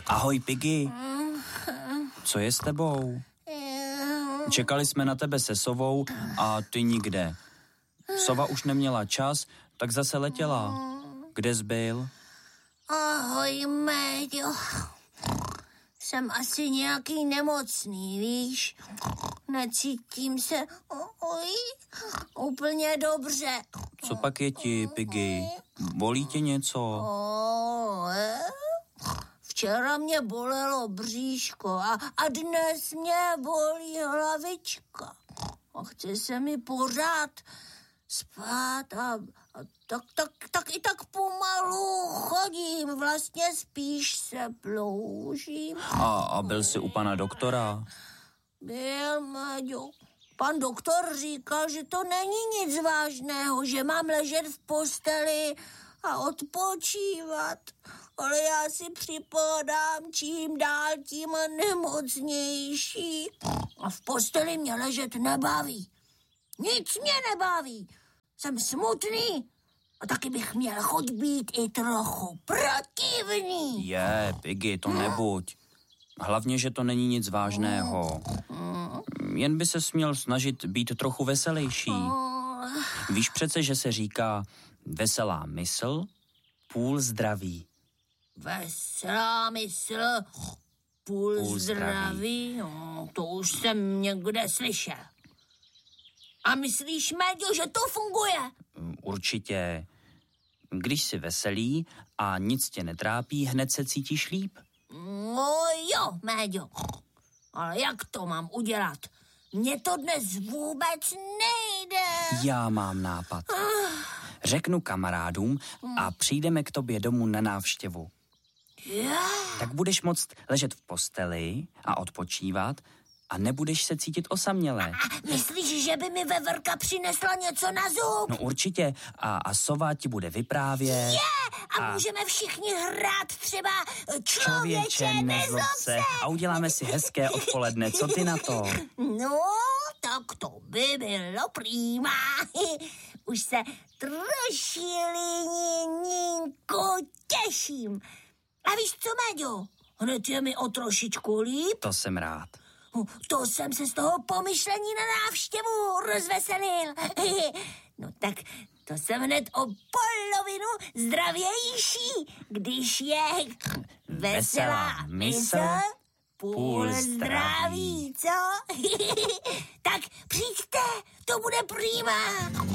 Ahoj, Piggy. Co je s tebou? Čekali jsme na tebe se sovou a ty nikde. Sova už neměla čas, tak zase letěla. Kde jsi byl? Ahoj, Méďo. Jsem asi nějaký nemocný, víš? Necítím se úplně dobře. Co pak je ti, Piggy? Bolí tě něco? Včera mě bolelo bříško a dnes mě bolí hlavička. A chce se mi pořád spát a tak i tak pomalu chodím, vlastně spíš se ploužím. A byl jsi u pana doktora? Byl, Méďo. Pan doktor říkal, že to není nic vážného, že mám ležet v posteli a odpočívat. Ale já si připadám čím dál tím nemocnější. A v posteli mě ležet nebaví. Nic mě nebaví. Jsem smutný a taky bych měl chuť být i trochu protivný. Piggy, to nebuď. Hlavně, že to není nic vážného. Jen by se směl snažit být trochu veselější. Víš přece, že se říká veselá mysl, půl zdraví. Veselá mysl, půl zdraví, no, to už jsem někde slyšel. A myslíš, Méďo, že to funguje? Určitě. Když jsi veselý a nic tě netrápí, hned se cítíš líp. No jo, Méďo. Ale jak to mám udělat? Mně to dnes vůbec nejde. Já mám nápad. Řeknu kamarádům a přijdeme k tobě domů na návštěvu. Tak budeš moct ležet v posteli a odpočívat a nebudeš se cítit osamělé. Myslíš, že by mi veverka přinesla něco na zub? No určitě. A sova ti bude vyprávět. A můžeme všichni hrát třeba člověče nezlob se. A uděláme si hezké odpoledne. Co ty na to? No, tak to by bylo prýma. Už se trošilinko těším. A víš co, Méďo? Hned je mi o trošičku líp. To jsem rád. To jsem se z toho pomyšlení na návštěvu rozveselil. No tak to jsem hned o polovinu zdravější, když je veselá mysl, půl zdraví, co? Tak přijďte, to bude prýma.